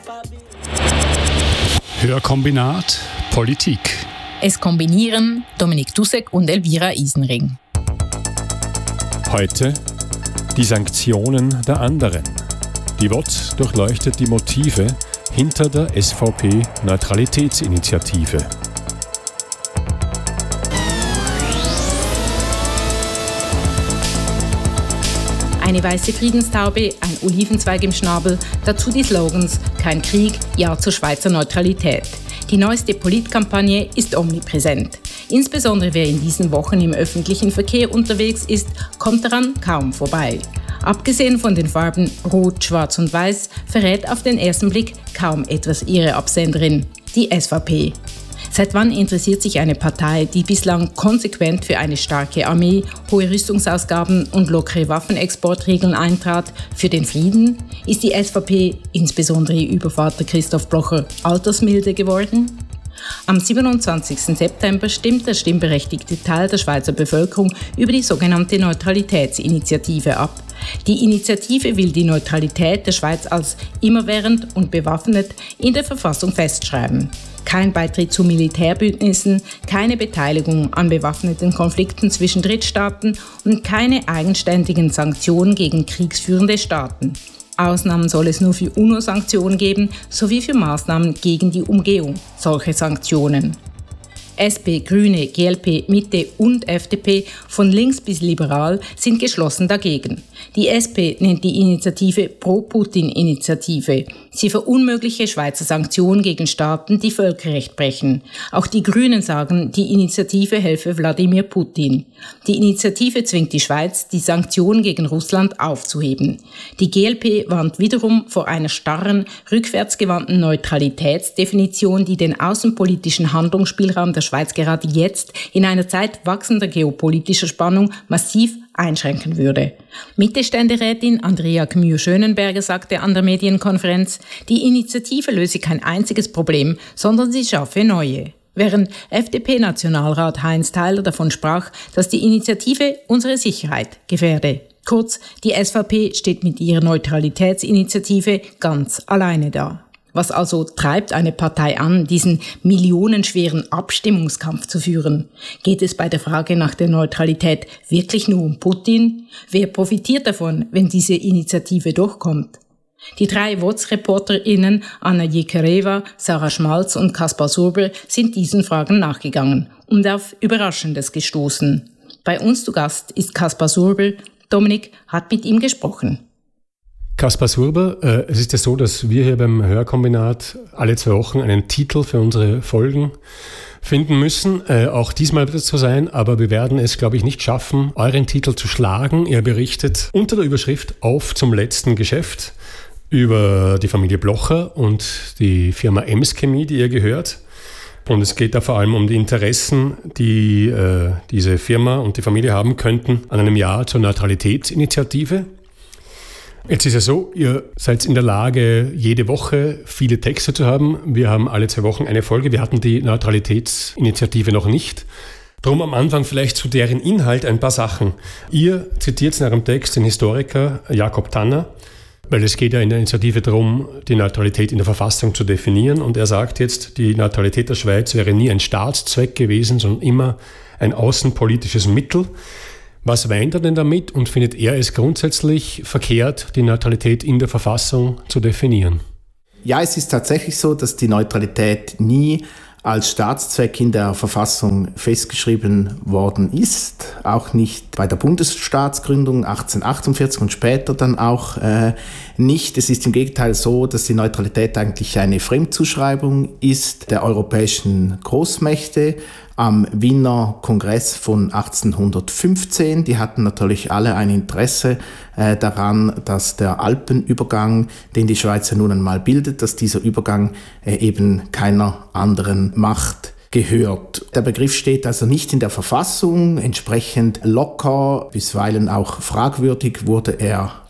Hörkombinat Politik. Es kombinieren Dominik Dussek und Elvira Isenring. Heute die Sanktionen der anderen. Die WOZ durchleuchtet die Motive hinter der SVP-Neutralitätsinitiative. Eine weiße Friedenstaube, ein Olivenzweig im Schnabel, dazu die Slogans „Kein Krieg, Ja zur Schweizer Neutralität“. Die neueste Politkampagne ist omnipräsent. Insbesondere wer in diesen Wochen im öffentlichen Verkehr unterwegs ist, kommt daran kaum vorbei. Abgesehen von den Farben Rot, Schwarz und Weiß verrät auf den ersten Blick kaum etwas ihre Absenderin, die SVP. Seit wann interessiert sich eine Partei, die bislang konsequent für eine starke Armee, hohe Rüstungsausgaben und lockere Waffenexportregeln eintrat, für den Frieden? Ist die SVP, insbesondere über Vater Christoph Blocher, altersmilde geworden? Am 27. September stimmt der stimmberechtigte Teil der Schweizer Bevölkerung über die sogenannte Neutralitätsinitiative ab. Die Initiative will die Neutralität der Schweiz als immerwährend und bewaffnet in der Verfassung festschreiben. Kein Beitritt zu Militärbündnissen, keine Beteiligung an bewaffneten Konflikten zwischen Drittstaaten und keine eigenständigen Sanktionen gegen kriegsführende Staaten. Ausnahmen soll es nur für UNO-Sanktionen geben, sowie für Maßnahmen gegen die Umgehung solcher Sanktionen. SP, Grüne, GLP, Mitte und FDP, von links bis liberal, sind geschlossen dagegen. Die SP nennt die Initiative Pro-Putin-Initiative. Sie verunmögliche Schweizer Sanktionen gegen Staaten, die Völkerrecht brechen. Auch die Grünen sagen, die Initiative helfe Wladimir Putin. Die Initiative zwingt die Schweiz, die Sanktionen gegen Russland aufzuheben. Die GLP warnt wiederum vor einer starren, rückwärtsgewandten Neutralitätsdefinition, die den außenpolitischen Handlungsspielraum der Schweiz gerade jetzt in einer Zeit wachsender geopolitischer Spannung massiv einschränken würde. Mitte-Ständerätin Andrea Gmür-Schönenberger sagte an der Medienkonferenz, die Initiative löse kein einziges Problem, sondern sie schaffe neue. Während FDP-Nationalrat Heinz Theiler davon sprach, dass die Initiative unsere Sicherheit gefährde. Kurz, die SVP steht mit ihrer Neutralitätsinitiative ganz alleine da. Was also treibt eine Partei an, diesen millionenschweren Abstimmungskampf zu führen? Geht es bei der Frage nach der Neutralität wirklich nur um Putin? Wer profitiert davon, wenn diese Initiative durchkommt? Die 3 WOZ-ReporterInnen Anna Jekereva, Sarah Schmalz und Kaspar Surber sind diesen Fragen nachgegangen und auf Überraschendes gestoßen. Bei uns zu Gast ist Kaspar Surber. Dominik hat mit ihm gesprochen. Kaspar Surber, es ist ja so, dass wir hier beim Hörkombinat alle 2 Wochen einen Titel für unsere Folgen finden müssen. Auch diesmal wird es so sein, aber wir werden es, glaube ich, nicht schaffen, euren Titel zu schlagen. Ihr berichtet unter der Überschrift „Auf zum letzten Geschäft“ über die Familie Blocher und die Firma Ems Chemie, die ihr gehört. Und es geht da vor allem um die Interessen, die diese Firma und die Familie haben könnten an einem Ja zur Neutralitätsinitiative. Jetzt ist ja so, ihr seid in der Lage, jede Woche viele Texte zu haben. Wir haben alle 2 Wochen eine Folge. Wir hatten die Neutralitätsinitiative noch nicht. Drum am Anfang vielleicht zu deren Inhalt ein paar Sachen. Ihr zitiert in eurem Text den Historiker Jakob Tanner, weil es geht ja in der Initiative darum, die Neutralität in der Verfassung zu definieren. Und er sagt jetzt, die Neutralität der Schweiz wäre nie ein Staatszweck gewesen, sondern immer ein außenpolitisches Mittel. Was meint er denn damit und findet er es grundsätzlich verkehrt, die Neutralität in der Verfassung zu definieren? Ja, es ist tatsächlich so, dass die Neutralität nie als Staatszweck in der Verfassung festgeschrieben worden ist, auch nicht bei der Bundesstaatsgründung 1848 und später dann auch nicht. Es ist im Gegenteil so, dass die Neutralität eigentlich eine Fremdzuschreibung ist der europäischen Großmächte am Wiener Kongress von 1815. Die hatten natürlich alle ein Interesse daran, dass der Alpenübergang, den die Schweiz ja nun einmal bildet, dass dieser Übergang eben keiner anderen Macht gehört. Der Begriff steht also nicht in der Verfassung, entsprechend locker, bisweilen auch fragwürdig wurde er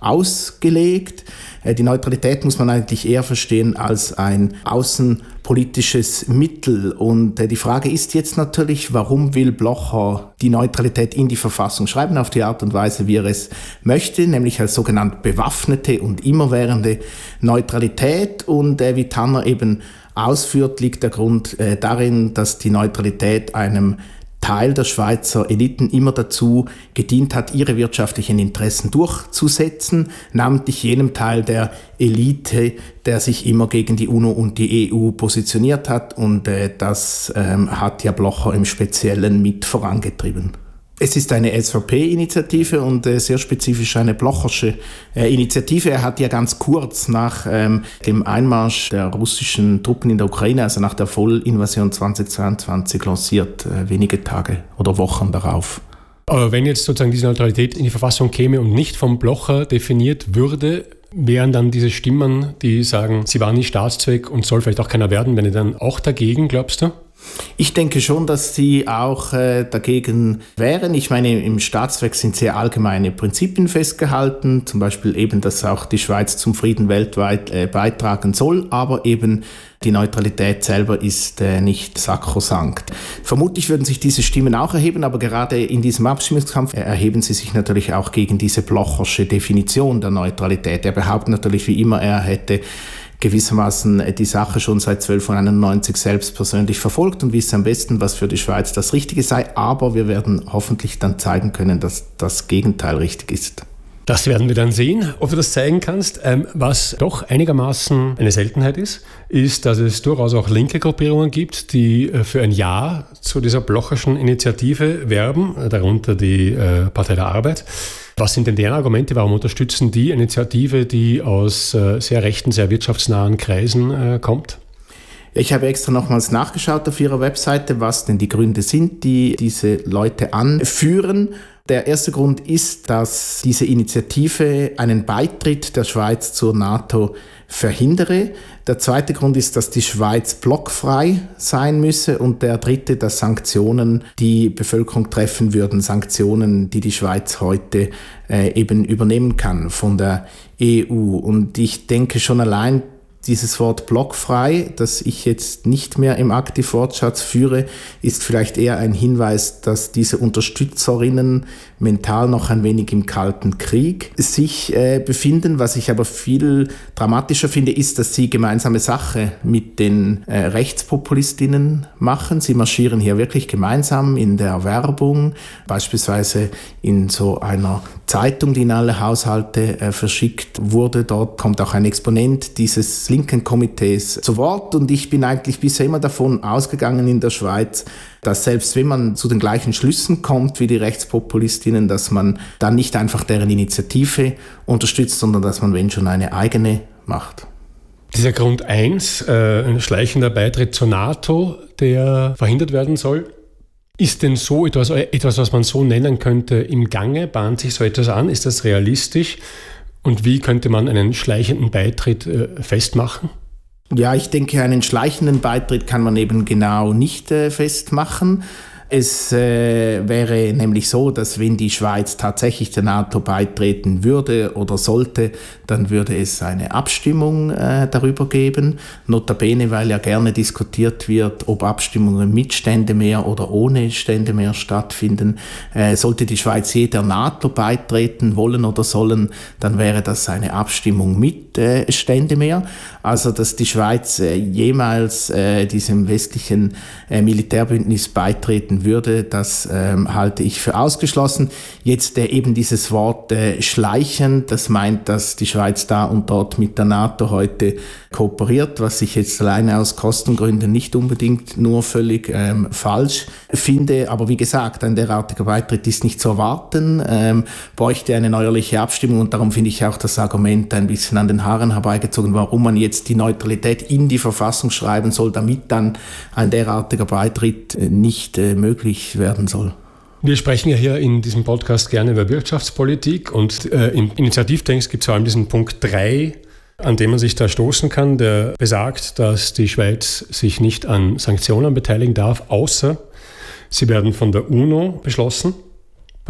ausgelegt. Die Neutralität muss man eigentlich eher verstehen als ein außenpolitisches Mittel. Und die Frage ist jetzt natürlich, warum will Blocher die Neutralität in die Verfassung schreiben, auf die Art und Weise, wie er es möchte, nämlich als sogenannt bewaffnete und immerwährende Neutralität. Und wie Tanner eben ausführt, liegt der Grund darin, dass die Neutralität einem Teil der Schweizer Eliten immer dazu gedient hat, ihre wirtschaftlichen Interessen durchzusetzen, namentlich jenem Teil der Elite, der sich immer gegen die UNO und die EU positioniert hat, und das hat ja Blocher im Speziellen mit vorangetrieben. Es ist eine SVP-Initiative und sehr spezifisch eine Blochersche Initiative. Er hat ja ganz kurz nach dem Einmarsch der russischen Truppen in der Ukraine, also nach der Vollinvasion 2022, lanciert, wenige Tage oder Wochen darauf. Aber wenn jetzt sozusagen diese Neutralität in die Verfassung käme und nicht vom Blocher definiert würde, wären dann diese Stimmen, die sagen, sie waren nicht Staatszweck und soll vielleicht auch keiner werden, wenn ihr dann auch dagegen, glaubst du? Ich denke schon, dass sie auch dagegen wären. Ich meine, im Staatszweck sind sehr allgemeine Prinzipien festgehalten, zum Beispiel eben, dass auch die Schweiz zum Frieden weltweit beitragen soll, aber eben die Neutralität selber ist nicht sakrosankt. Vermutlich würden sich diese Stimmen auch erheben, aber gerade in diesem Abstimmungskampf erheben sie sich natürlich auch gegen diese blochersche Definition der Neutralität. Er behauptet natürlich wie immer, er hätte gewissermaßen die Sache schon seit 1291 selbst persönlich verfolgt und wisse am besten, was für die Schweiz das Richtige sei. Aber wir werden hoffentlich dann zeigen können, dass das Gegenteil richtig ist. Das werden wir dann sehen, ob du das zeigen kannst. Was doch einigermaßen eine Seltenheit ist, dass es durchaus auch linke Gruppierungen gibt, die für ein Ja zu dieser blocherschen Initiative werben, darunter die Partei der Arbeit. Was sind denn deren Argumente? Warum unterstützen die Initiative, die aus sehr rechten, sehr wirtschaftsnahen Kreisen kommt? Ich habe extra nochmals nachgeschaut auf ihrer Webseite, was denn die Gründe sind, die diese Leute anführen. Der erste Grund ist, dass diese Initiative einen Beitritt der Schweiz zur NATO verhindere. Der zweite Grund ist, dass die Schweiz blockfrei sein müsse. Und der dritte, dass Sanktionen die Bevölkerung treffen würden. Sanktionen, die die Schweiz heute eben übernehmen kann von der EU. Und ich denke schon allein, dieses Wort blockfrei, das ich jetzt nicht mehr im Aktivwortschatz führe, ist vielleicht eher ein Hinweis, dass diese Unterstützerinnen mental noch ein wenig im Kalten Krieg sich befinden. Was ich aber viel dramatischer finde, ist, dass sie gemeinsame Sache mit den Rechtspopulistinnen machen. Sie marschieren hier wirklich gemeinsam in der Werbung, beispielsweise in so einer Zeitung, die in alle Haushalte verschickt wurde. Dort kommt auch ein Exponent dieses linken Komitees zu Wort, und ich bin eigentlich bisher immer davon ausgegangen in der Schweiz, dass selbst wenn man zu den gleichen Schlüssen kommt wie die Rechtspopulistinnen, dass man dann nicht einfach deren Initiative unterstützt, sondern dass man, wenn schon, eine eigene macht. Dieser Grund 1, ein schleichender Beitritt zur NATO, der verhindert werden soll, ist denn so etwas, was man so nennen könnte, im Gange? Bahnt sich so etwas an? Ist das realistisch? Und wie könnte man einen schleichenden Beitritt festmachen? Ja, ich denke, einen schleichenden Beitritt kann man eben genau nicht festmachen. Es wäre nämlich so, dass wenn die Schweiz tatsächlich der NATO beitreten würde oder sollte, dann würde es eine Abstimmung darüber geben. Notabene, weil ja gerne diskutiert wird, ob Abstimmungen mit Ständemehr oder ohne Ständemehr stattfinden. Sollte die Schweiz je der NATO beitreten wollen oder sollen, dann wäre das eine Abstimmung mit Ständemehr. Also, dass die Schweiz jemals diesem westlichen Militärbündnis beitreten würde, das halte ich für ausgeschlossen. Jetzt eben dieses Wort schleichen, das meint, dass die Schweiz da und dort mit der NATO heute kooperiert, was ich jetzt alleine aus Kostengründen nicht unbedingt nur völlig falsch finde. Aber wie gesagt, ein derartiger Beitritt ist nicht zu erwarten, bräuchte eine neuerliche Abstimmung, und darum finde ich auch das Argument ein bisschen an den Haaren herbeigezogen, warum man jetzt die Neutralität in die Verfassung schreiben soll, damit dann ein derartiger Beitritt nicht möglich werden soll. Wir sprechen ja hier in diesem Podcast gerne über Wirtschaftspolitik, und im Initiativtext gibt es vor allem diesen Punkt 3, an dem man sich da stoßen kann, der besagt, dass die Schweiz sich nicht an Sanktionen beteiligen darf, außer sie werden von der UNO beschlossen.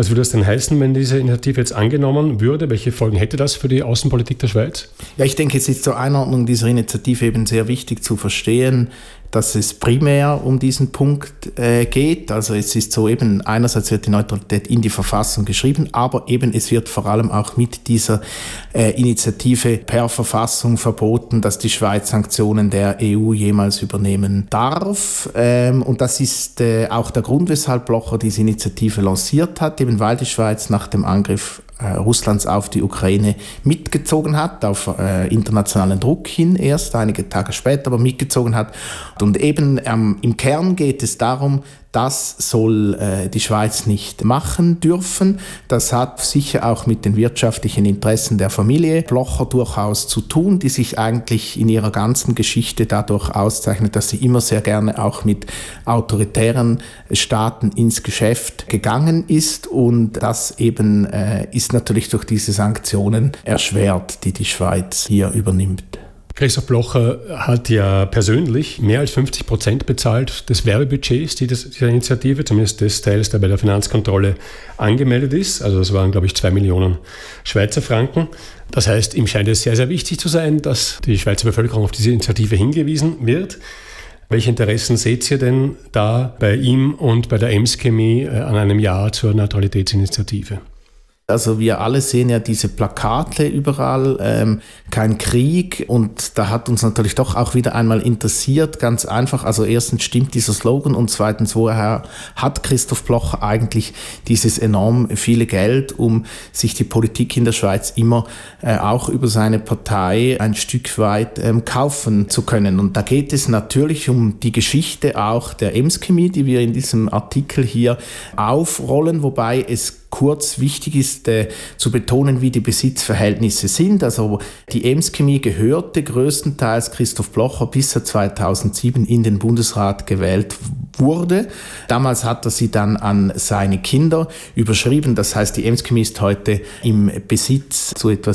Was würde das denn heißen, wenn diese Initiative jetzt angenommen würde? Welche Folgen hätte das für die Außenpolitik der Schweiz? Ja, ich denke, es ist zur Einordnung dieser Initiative eben sehr wichtig zu verstehen, dass es primär um diesen Punkt geht. Also es ist so eben, einerseits wird die Neutralität in die Verfassung geschrieben, aber eben es wird vor allem auch mit dieser Initiative per Verfassung verboten, dass die Schweiz Sanktionen der EU jemals übernehmen darf. Und das ist auch der Grund, weshalb Blocher diese Initiative lanciert hat, eben weil die Schweiz nach dem Angriff Russlands auf die Ukraine mitgezogen hat, auf internationalen Druck hin erst, einige Tage später, aber mitgezogen hat. Und eben im Kern geht es darum, das soll die Schweiz nicht machen dürfen. Das hat sicher auch mit den wirtschaftlichen Interessen der Familie Blocher durchaus zu tun, die sich eigentlich in ihrer ganzen Geschichte dadurch auszeichnet, dass sie immer sehr gerne auch mit autoritären Staaten ins Geschäft gegangen ist. Und das eben ist natürlich durch diese Sanktionen erschwert, die die Schweiz hier übernimmt. Christoph Blocher hat ja persönlich mehr als 50% bezahlt des Werbebudgets dieser Initiative, zumindest des Teils, der bei der Finanzkontrolle angemeldet ist. Also das waren, glaube ich, 2 Millionen Schweizer Franken. Das heißt, ihm scheint es sehr, sehr wichtig zu sein, dass die Schweizer Bevölkerung auf diese Initiative hingewiesen wird. Welche Interessen seht ihr denn da bei ihm und bei der EMS Chemie an einem Ja zur Neutralitätsinitiative? Also wir alle sehen ja diese Plakate überall, kein Krieg, und da hat uns natürlich doch auch wieder einmal interessiert, ganz einfach, also erstens stimmt dieser Slogan und zweitens, woher hat Christoph Blocher eigentlich dieses enorm viele Geld, um sich die Politik in der Schweiz immer auch über seine Partei ein Stück weit kaufen zu können. Und da geht es natürlich um die Geschichte auch der EMS Chemie, die wir in diesem Artikel hier aufrollen, wobei es kurz wichtig ist zu betonen, wie die Besitzverhältnisse sind. Also die EMS Chemie gehörte größtenteils Christoph Blocher, bis er 2007 in den Bundesrat gewählt wurde. Damals hat er sie dann an seine Kinder überschrieben. Das heißt, die EMS Chemie ist heute im Besitz zu etwa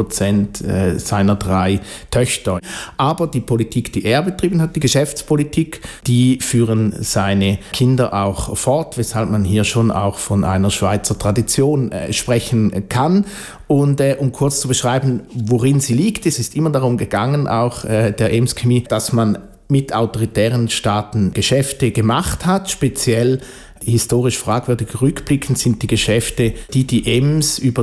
70% seiner 3 Töchter. Aber die Politik, die er betrieben hat, die Geschäftspolitik, die führen seine Kinder auch fort, weshalb man hier schon auch von einer Schweizer Tradition sprechen kann. Und um kurz zu beschreiben, worin sie liegt, es ist immer darum gegangen, auch der EMS Chemie, dass man mit autoritären Staaten Geschäfte gemacht hat. Speziell historisch fragwürdig rückblickend sind die Geschäfte, die EMS über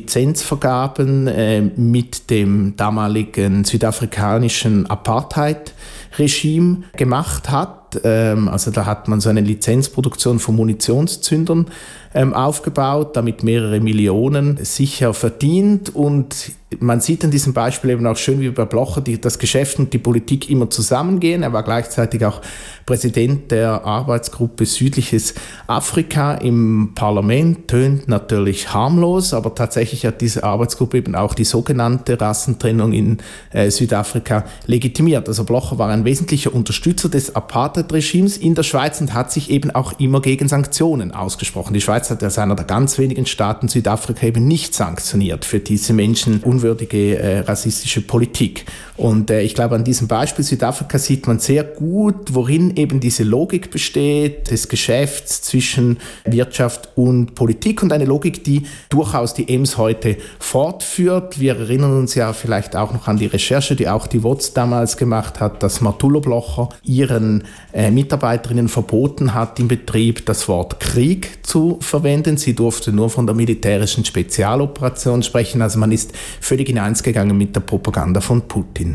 Lizenzvergaben mit dem damaligen südafrikanischen Apartheid-Regime gemacht hat. Also da hat man so eine Lizenzproduktion von Munitionszündern aufgebaut, damit mehrere Millionen sicher verdient, und man sieht an diesem Beispiel eben auch schön, wie bei Blocher das Geschäft und die Politik immer zusammengehen. Er war gleichzeitig auch Präsident der Arbeitsgruppe Südliches Afrika im Parlament, tönt natürlich harmlos, aber tatsächlich hat diese Arbeitsgruppe eben auch die sogenannte Rassentrennung in Südafrika legitimiert. Also Blocher war ein wesentlicher Unterstützer des Apartheid-Regimes in der Schweiz und hat sich eben auch immer gegen Sanktionen ausgesprochen. Die Schweiz hat als einer der ganz wenigen Staaten Südafrika eben nicht sanktioniert für diese menschenunwürdige rassistische Politik. Und ich glaube, an diesem Beispiel Südafrika sieht man sehr gut, worin eben diese Logik besteht, des Geschäfts zwischen Wirtschaft und Politik, und eine Logik, die durchaus die EMS heute fortführt. Wir erinnern uns ja vielleicht auch noch an die Recherche, die auch die WOTS damals gemacht hat, dass Marthulo Blocher ihren Mitarbeiterinnen verboten hat, im Betrieb das Wort Krieg zu verwenden. Sie durfte nur von der militärischen Spezialoperation sprechen. Also man ist völlig in eins gegangen mit der Propaganda von Putin.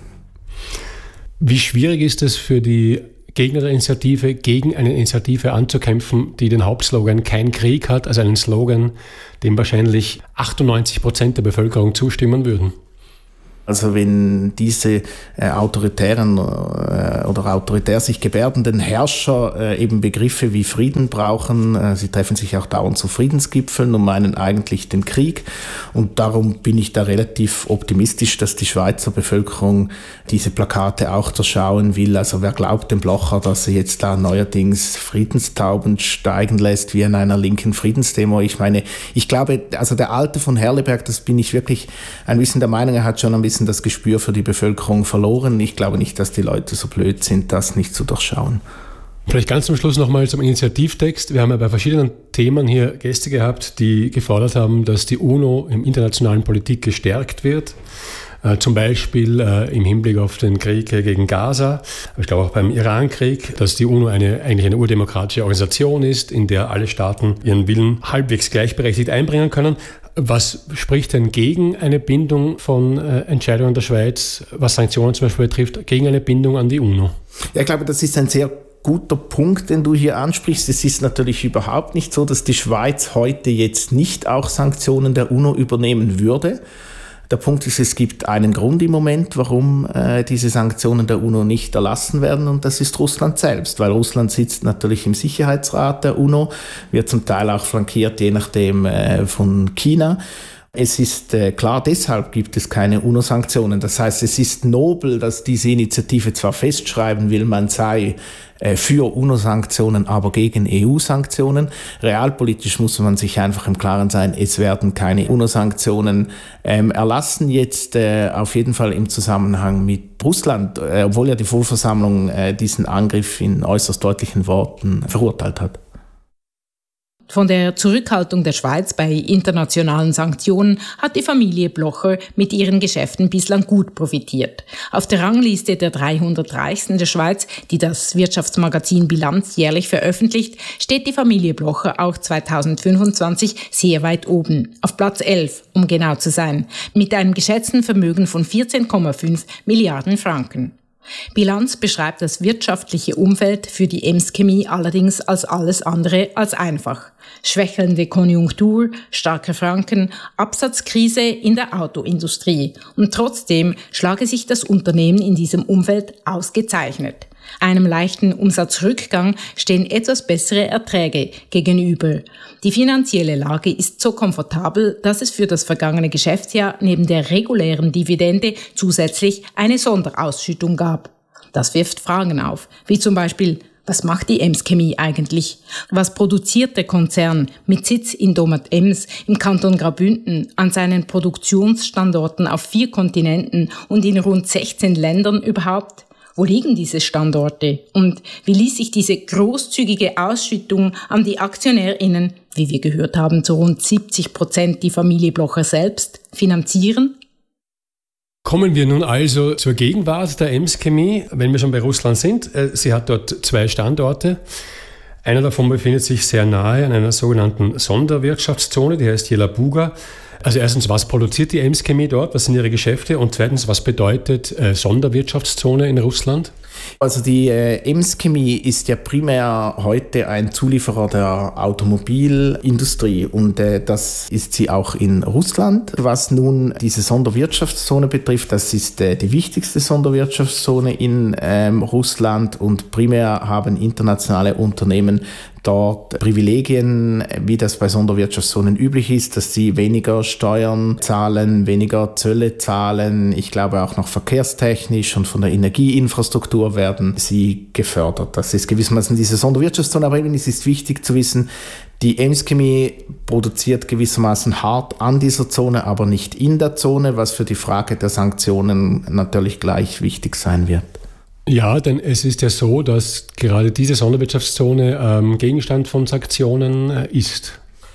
Wie schwierig ist es für die Gegner der Initiative, gegen eine Initiative anzukämpfen, die den Hauptslogan "Kein Krieg" hat, also einen Slogan, dem wahrscheinlich 98% der Bevölkerung zustimmen würden? Also wenn diese autoritären oder autoritär sich gebärdenden Herrscher eben Begriffe wie Frieden brauchen, sie treffen sich auch dauernd zu Friedensgipfeln und meinen eigentlich den Krieg, und darum bin ich da relativ optimistisch, dass die Schweizer Bevölkerung diese Plakate auch zerschauen will. Also wer glaubt dem Blocher, dass er jetzt da neuerdings Friedenstauben steigen lässt wie in einer linken Friedensdemo? Ich meine, ich glaube, also der Alte von Herleberg, das bin ich wirklich ein bisschen der Meinung, er hat schon ein bisschen das Gespür für die Bevölkerung verloren. Ich glaube nicht, dass die Leute so blöd sind, das nicht zu durchschauen. Vielleicht ganz zum Schluss nochmal zum Initiativtext. Wir haben ja bei verschiedenen Themen hier Gäste gehabt, die gefordert haben, dass die UNO im internationalen Politik gestärkt wird. Zum Beispiel im Hinblick auf den Krieg gegen Gaza, aber ich glaube auch beim Iran-Krieg, dass die UNO eigentlich eine urdemokratische Organisation ist, in der alle Staaten ihren Willen halbwegs gleichberechtigt einbringen können. Was spricht denn gegen eine Bindung von Entscheidungen der Schweiz, was Sanktionen zum Beispiel betrifft, gegen eine Bindung an die UNO? Ja, ich glaube, das ist ein sehr guter Punkt, den du hier ansprichst. Es ist natürlich überhaupt nicht so, dass die Schweiz heute jetzt nicht auch Sanktionen der UNO übernehmen würde. Der Punkt ist, es gibt einen Grund im Moment, warum diese Sanktionen der UNO nicht erlassen werden, und das ist Russland selbst, weil Russland sitzt natürlich im Sicherheitsrat der UNO, wird zum Teil auch flankiert, je nachdem von China. Es ist klar, deshalb gibt es keine UNO-Sanktionen. Das heißt, es ist nobel, dass diese Initiative zwar festschreiben will, man sei für UNO-Sanktionen, aber gegen EU-Sanktionen. Realpolitisch muss man sich einfach im Klaren sein, es werden keine UNO-Sanktionen erlassen, jetzt auf jeden Fall im Zusammenhang mit Russland, obwohl ja die Vollversammlung diesen Angriff in äußerst deutlichen Worten verurteilt hat. Von der Zurückhaltung der Schweiz bei internationalen Sanktionen hat die Familie Blocher mit ihren Geschäften bislang gut profitiert. Auf der Rangliste der 300 Reichsten der Schweiz, die das Wirtschaftsmagazin Bilanz jährlich veröffentlicht, steht die Familie Blocher auch 2025 sehr weit oben, auf Platz 11, um genau zu sein, mit einem geschätzten Vermögen von 14,5 Milliarden Franken. Bilanz beschreibt das wirtschaftliche Umfeld für die EMS Chemie allerdings als alles andere als einfach. Schwächelnde Konjunktur, starker Franken, Absatzkrise in der Autoindustrie. Und trotzdem schlage sich das Unternehmen in diesem Umfeld ausgezeichnet. Einem leichten Umsatzrückgang stehen etwas bessere Erträge gegenüber. Die finanzielle Lage ist so komfortabel, dass es für das vergangene Geschäftsjahr neben der regulären Dividende zusätzlich eine Sonderausschüttung gab. Das wirft Fragen auf, wie zum Beispiel: Was macht die EMS Chemie eigentlich? Was produziert der Konzern mit Sitz in Domat-Ems im Kanton Graubünden an seinen Produktionsstandorten auf 4 Kontinenten und in rund 16 Ländern überhaupt? Wo liegen diese Standorte? Und wie ließ sich diese großzügige Ausschüttung an die AktionärInnen, wie wir gehört haben, zu rund 70% die Familie Blocher selbst, finanzieren? Kommen wir nun also zur Gegenwart der EMS Chemie, wenn wir schon bei Russland sind. Sie hat dort 2 Standorte. Einer davon befindet sich sehr nahe an einer sogenannten Sonderwirtschaftszone, die heißt Jelabuga. Also erstens, was produziert die EMS Chemie dort? Was sind ihre Geschäfte? Und zweitens, was bedeutet Sonderwirtschaftszone in Russland? Also die EMS Chemie ist ja primär heute ein Zulieferer der Automobilindustrie, und das ist sie auch in Russland. Was nun diese Sonderwirtschaftszone betrifft, das ist die wichtigste Sonderwirtschaftszone in Russland, und primär haben internationale Unternehmen dort Privilegien, wie das bei Sonderwirtschaftszonen üblich ist, dass sie weniger Steuern zahlen, weniger Zölle zahlen. Ich glaube auch noch verkehrstechnisch und von der Energieinfrastruktur werden sie gefördert. Das ist gewissermaßen diese Sonderwirtschaftszone, aber eben es ist wichtig zu wissen, die EMS Chemie produziert gewissermaßen hart an dieser Zone, aber nicht in der Zone, was für die Frage der Sanktionen natürlich gleich wichtig sein wird. Ja, denn es ist ja so, dass gerade diese Sonderwirtschaftszone Gegenstand von Sanktionen ist.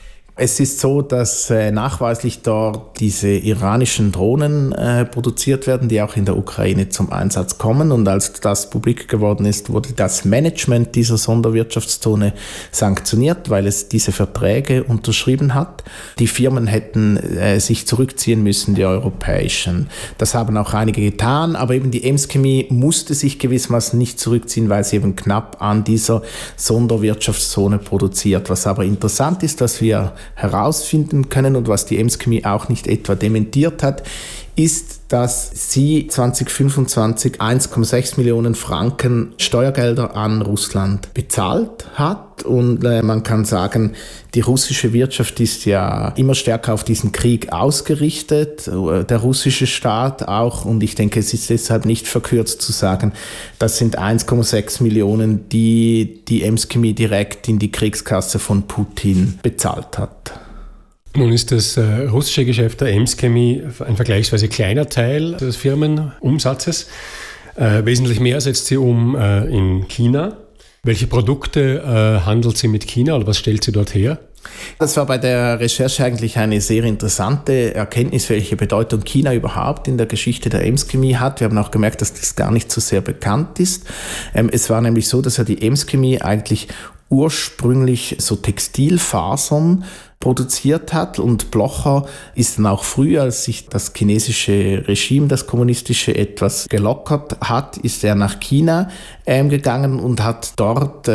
Es ist so, dass nachweislich dort diese iranischen Drohnen produziert werden, die auch in der Ukraine zum Einsatz kommen. Und als das publik geworden ist, wurde das Management dieser Sonderwirtschaftszone sanktioniert, weil es diese Verträge unterschrieben hat. Die Firmen hätten sich zurückziehen müssen, die europäischen. Das haben auch einige getan, aber eben die EMS Chemie musste sich gewissermaßen nicht zurückziehen, weil sie eben knapp an dieser Sonderwirtschaftszone produziert. Was aber interessant ist, dass wir herausfinden können und was die EMS Chemie auch nicht etwa dementiert hat, ist, dass sie 2025 1,6 Millionen Franken Steuergelder an Russland bezahlt hat. Und man kann sagen, die russische Wirtschaft ist ja immer stärker auf diesen Krieg ausgerichtet, der russische Staat auch. Und ich denke, es ist deshalb nicht verkürzt zu sagen, das sind 1,6 Millionen, die die EMS Chemie direkt in die Kriegskasse von Putin bezahlt hat. Nun ist das russische Geschäft der EMS Chemie ein vergleichsweise kleiner Teil des Firmenumsatzes. Wesentlich mehr setzt sie um in China. Welche Produkte handelt sie mit China oder was stellt sie dort her? Das war bei der Recherche eigentlich eine sehr interessante Erkenntnis, welche Bedeutung China überhaupt in der Geschichte der Ems-Chemie hat. Wir haben auch gemerkt, dass das gar nicht so sehr bekannt ist. Es war nämlich so, dass die Ems-Chemie eigentlich ursprünglich so Textilfasern produziert hat und Blocher ist dann auch früh, als sich das chinesische Regime, das kommunistische, etwas gelockert hat, ist er nach China gegangen und hat dort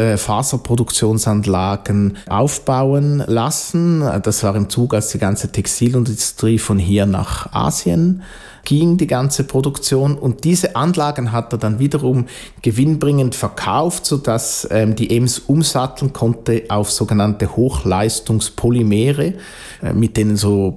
Faserproduktionsanlagen aufbauen lassen. Das war im Zug, als die ganze Textilindustrie von hier nach Asien ging, die ganze Produktion. Und diese Anlagen hat er dann wiederum gewinnbringend verkauft, sodass die Ems umsatteln konnte auf sogenannte Hochleistungspolymere, mit denen so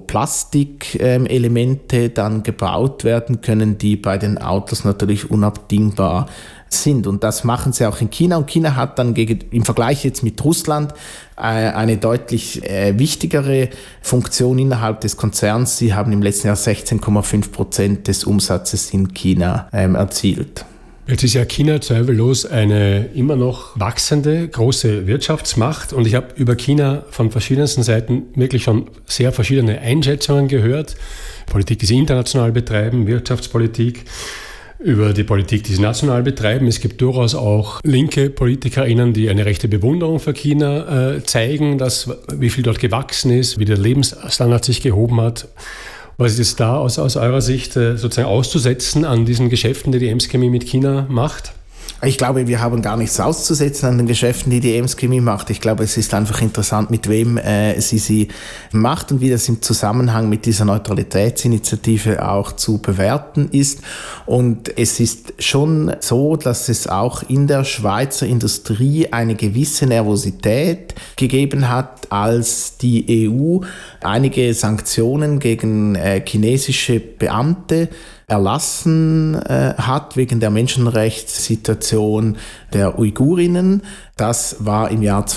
Plastikelemente dann gebaut werden können, die bei den Autos natürlich unabdingbar sind. Und das machen sie auch in China. Und China hat dann im Vergleich jetzt mit Russland eine deutlich wichtigere Funktion innerhalb des Konzerns. Sie haben im letzten Jahr 16,5% des Umsatzes in China erzielt. Jetzt ist ja China zweifellos eine immer noch wachsende, große Wirtschaftsmacht und ich habe über China von verschiedensten Seiten wirklich schon sehr verschiedene Einschätzungen gehört. Politik, die sie international betreiben, Wirtschaftspolitik, über die Politik, die sie national betreiben. Es gibt durchaus auch linke PolitikerInnen, die eine rechte Bewunderung für China zeigen, wie viel dort gewachsen ist, wie der Lebensstandard sich gehoben hat. Was ist da aus eurer Sicht sozusagen auszusetzen an diesen Geschäften, die Ems-Chemie mit China macht? Ich glaube, wir haben gar nichts auszusetzen an den Geschäften, die Ems-Chemie macht. Ich glaube, es ist einfach interessant, mit wem sie macht und wie das im Zusammenhang mit dieser Neutralitätsinitiative auch zu bewerten ist. Und es ist schon so, dass es auch in der Schweizer Industrie eine gewisse Nervosität gegeben hat, als die EU einige Sanktionen gegen chinesische Beamte erlassen hat wegen der Menschenrechtssituation der Uigurinnen. Das war im Jahr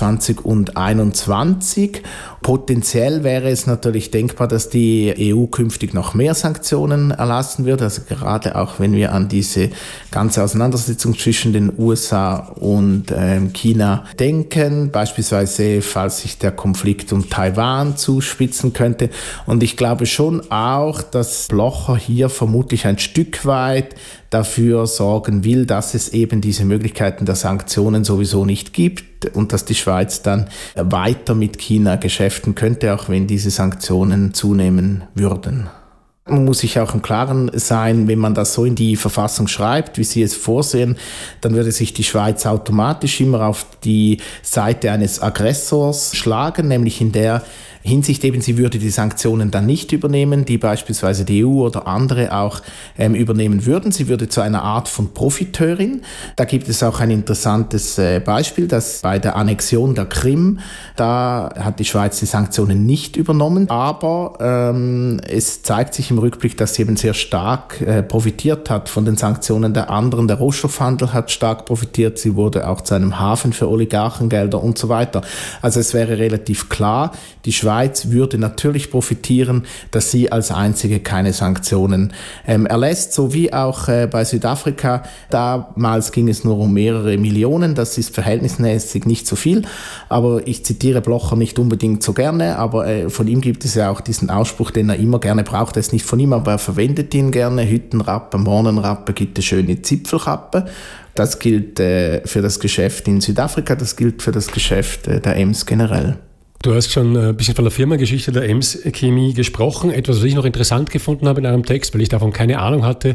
2021. Potenziell wäre es natürlich denkbar, dass die EU künftig noch mehr Sanktionen erlassen wird. Also gerade auch wenn wir an diese ganze Auseinandersetzung zwischen den USA und China denken, beispielsweise falls sich der Konflikt um Taiwan zuspitzen könnte. Und ich glaube schon auch, dass Blocher hier vermutlich ein Stück weit dafür sorgen will, dass es eben diese Möglichkeiten der Sanktionen sowieso nicht gibt und dass die Schweiz dann weiter mit China geschäften könnte, auch wenn diese Sanktionen zunehmen würden. Man muss sich auch im Klaren sein, wenn man das so in die Verfassung schreibt, wie Sie es vorsehen, dann würde sich die Schweiz automatisch immer auf die Seite eines Aggressors schlagen, nämlich in der Hinsicht eben, sie würde die Sanktionen dann nicht übernehmen, die beispielsweise die EU oder andere auch übernehmen würden. Sie würde zu einer Art von Profiteurin. Da gibt es auch ein interessantes Beispiel, dass bei der Annexion der Krim, da hat die Schweiz die Sanktionen nicht übernommen, aber es zeigt sich im Rückblick, dass sie eben sehr stark profitiert hat von den Sanktionen der anderen. Der Rohstoffhandel hat stark profitiert, sie wurde auch zu einem Hafen für Oligarchengelder und so weiter. Also es wäre relativ klar, die Schweiz würde natürlich profitieren, dass sie als einzige keine Sanktionen erlässt, so wie auch bei Südafrika. Damals ging es nur um mehrere Millionen, das ist verhältnismäßig nicht so viel, aber ich zitiere Blocher nicht unbedingt so gerne, aber von ihm gibt es ja auch diesen Ausspruch, den er immer gerne braucht, er ist nicht von ihm, aber er verwendet ihn gerne, Hüttenrappe, Mornenrappe, gibt es schöne Zipfelrappe. Das gilt für das Geschäft in Südafrika, das gilt für das Geschäft der Ems generell. Du hast schon ein bisschen von der Firmengeschichte der Ems-Chemie gesprochen. Etwas, was ich noch interessant gefunden habe in einem Text, weil ich davon keine Ahnung hatte,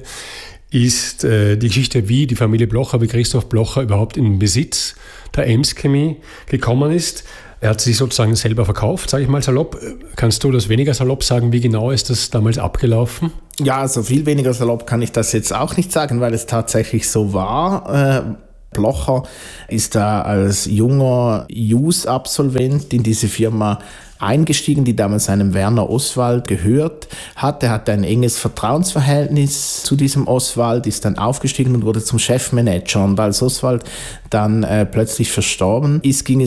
ist die Geschichte, wie die Familie Blocher, wie Christoph Blocher überhaupt in den Besitz der Ems-Chemie gekommen ist. Er hat sich sozusagen selber verkauft, sage ich mal salopp. Kannst du das weniger salopp sagen? Wie genau ist das damals abgelaufen? Ja, also viel weniger salopp kann ich das jetzt auch nicht sagen, weil es tatsächlich so war. Blocher ist da als junger JUS-Absolvent in diese Firma eingestiegen, die damals einem Werner Oswald gehört hatte. Er hatte ein enges Vertrauensverhältnis zu diesem Oswald, ist dann aufgestiegen und wurde zum Chefmanager. Und als Oswald dann plötzlich verstorben ist, ging es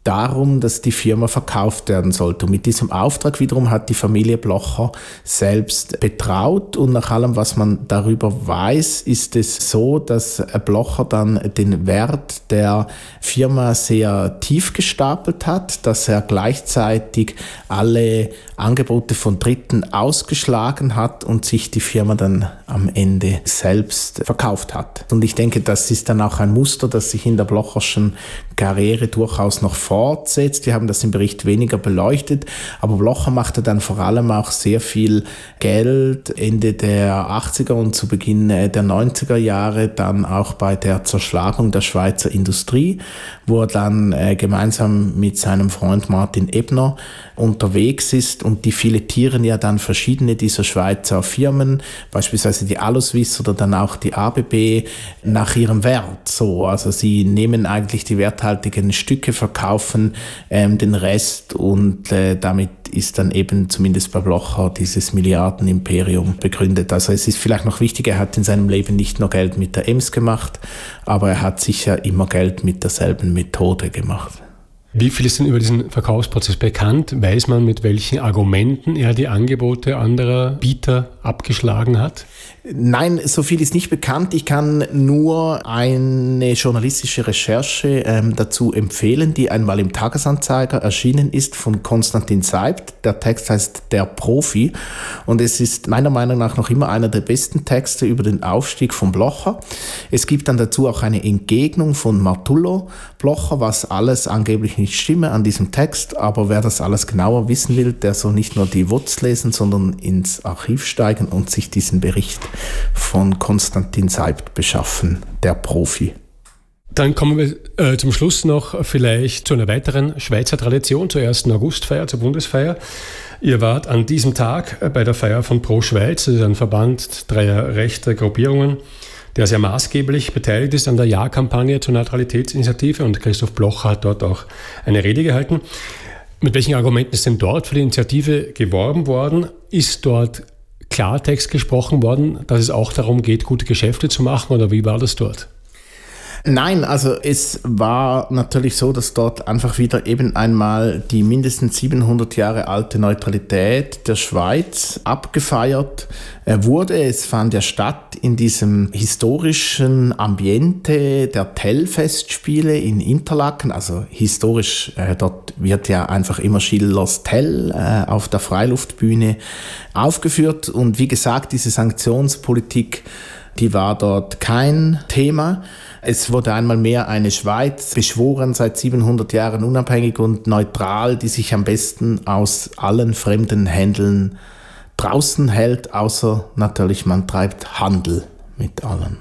darum, dass die Firma verkauft werden sollte. Und mit diesem Auftrag wiederum hat die Familie Blocher selbst betraut und nach allem, was man darüber weiß, ist es so, dass Blocher dann den Wert der Firma sehr tief gestapelt hat, dass er gleichzeitig alle Angebote von Dritten ausgeschlagen hat und sich die Firma dann am Ende selbst verkauft hat. Und ich denke, das ist dann auch ein Muster, das sich in der Blocherschen Karriere durchaus noch fortsetzt. Wir haben das im Bericht weniger beleuchtet, aber Blocher machte dann vor allem auch sehr viel Geld Ende der 80er und zu Beginn der 90er Jahre dann auch bei der Zerschlagung der Schweizer Industrie, wo er dann gemeinsam mit seinem Freund Martin Ebner unterwegs ist und die filetieren ja dann verschiedene dieser Schweizer Firmen, beispielsweise die Aluswiss oder dann auch die ABB nach ihrem Wert. So, also sie nehmen eigentlich die werthaltigen Stücke, verkaufen den Rest und damit ist dann eben zumindest bei Blocher dieses Milliardenimperium begründet. Also es ist vielleicht noch wichtig, er hat in seinem Leben nicht nur Geld mit der EMS gemacht, aber er hat sicher immer Geld mit derselben Methode gemacht. Wie viel ist denn über diesen Verkaufsprozess bekannt? Weiß man, mit welchen Argumenten er die Angebote anderer Bieter abgeschlagen hat? Nein, so viel ist nicht bekannt. Ich kann nur eine journalistische Recherche dazu empfehlen, die einmal im Tagesanzeiger erschienen ist von Konstantin Seibt. Der Text heißt Der Profi und es ist meiner Meinung nach noch immer einer der besten Texte über den Aufstieg von Blocher. Es gibt dann dazu auch eine Entgegnung von Martullo Blocher, was alles angeblich nicht stimme an diesem Text, aber wer das alles genauer wissen will, der soll nicht nur die WUZ lesen, sondern ins Archiv steigen und sich diesen Bericht von Konstantin Seibt beschaffen, der Profi. Dann kommen wir zum Schluss noch vielleicht zu einer weiteren Schweizer Tradition, zur 1. Augustfeier, zur Bundesfeier. Ihr wart an diesem Tag bei der Feier von Pro Schweiz, das ist ein Verband dreier rechter Gruppierungen, der sehr maßgeblich beteiligt ist an der Ja-Kampagne zur Neutralitätsinitiative und Christoph Blocher hat dort auch eine Rede gehalten. Mit welchen Argumenten ist denn dort für die Initiative geworben worden? Ist dort Klartext gesprochen worden, dass es auch darum geht, gute Geschäfte zu machen oder wie war das dort? Nein, also es war natürlich so, dass dort einfach wieder eben einmal die mindestens 700 Jahre alte Neutralität der Schweiz abgefeiert wurde. Es fand ja statt in diesem historischen Ambiente der Tell-Festspiele in Interlaken, also historisch, dort wird ja einfach immer Schillers Tell auf der Freiluftbühne aufgeführt und wie gesagt, diese Sanktionspolitik, die war dort kein Thema. Es wurde einmal mehr eine Schweiz beschworen, seit 700 Jahren unabhängig und neutral, die sich am besten aus allen fremden Händeln draußen hält, außer natürlich man treibt Handel mit allen.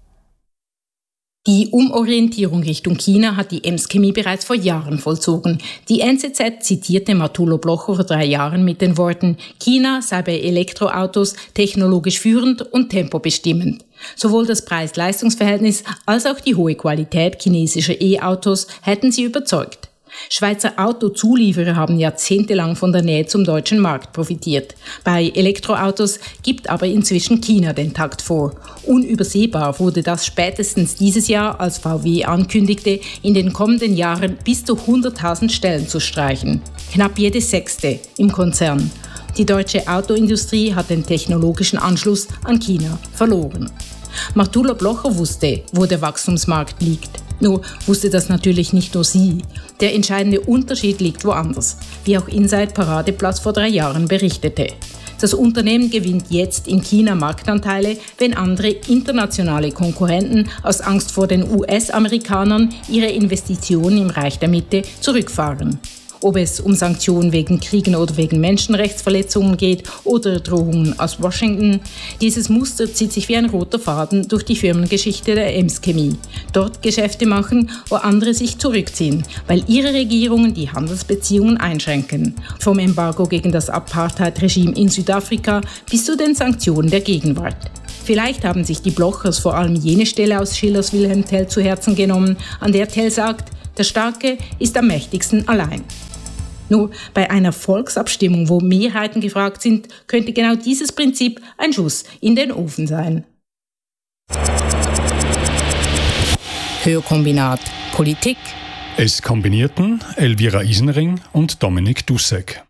Die Umorientierung Richtung China hat die EMS Chemie bereits vor Jahren vollzogen. Die NZZ zitierte Martullo Blocher vor 3 Jahren mit den Worten, China sei bei Elektroautos technologisch führend und tempobestimmend. Sowohl das Preis-Leistungs-Verhältnis als auch die hohe Qualität chinesischer E-Autos hätten sie überzeugt. Schweizer Autozulieferer haben jahrzehntelang von der Nähe zum deutschen Markt profitiert. Bei Elektroautos gibt aber inzwischen China den Takt vor. Unübersehbar wurde das spätestens dieses Jahr, als VW ankündigte, in den kommenden Jahren bis zu 100.000 Stellen zu streichen. Knapp jede 6. im Konzern. Die deutsche Autoindustrie hat den technologischen Anschluss an China verloren. Martullo Blocher wusste, wo der Wachstumsmarkt liegt. Nur wusste das natürlich nicht nur sie. Der entscheidende Unterschied liegt woanders, wie auch Inside Paradeplatz vor 3 Jahren berichtete. Das Unternehmen gewinnt jetzt in China Marktanteile, wenn andere internationale Konkurrenten aus Angst vor den US-Amerikanern ihre Investitionen im Reich der Mitte zurückfahren. Ob es um Sanktionen wegen Kriegen oder wegen Menschenrechtsverletzungen geht oder Drohungen aus Washington. Dieses Muster zieht sich wie ein roter Faden durch die Firmengeschichte der EMS Chemie. Dort Geschäfte machen, wo andere sich zurückziehen, weil ihre Regierungen die Handelsbeziehungen einschränken. Vom Embargo gegen das Apartheid-Regime in Südafrika bis zu den Sanktionen der Gegenwart. Vielleicht haben sich die Blochers vor allem jene Stelle aus Schillers Wilhelm Tell zu Herzen genommen, an der Tell sagt, der Starke ist am mächtigsten allein. Nur bei einer Volksabstimmung, wo Mehrheiten gefragt sind, könnte genau dieses Prinzip ein Schuss in den Ofen sein. Hörkombinat Politik Es kombinierten Elvira Isenring und Dominik Dussek.